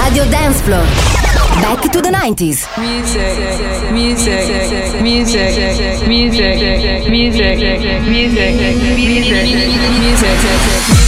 Radio Dance Floor. Back to the 90s. Music, music, music, music, music, music, music, music.